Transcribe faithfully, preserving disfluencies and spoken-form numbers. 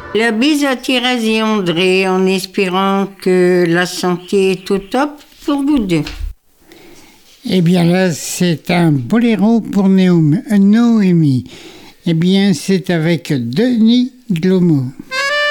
La bise à Thérèse et André, en espérant que la santé est au top pour vous deux. Eh bien là, c'est un boléro pour Noémie. Eh bien, c'est avec Denis Glomo.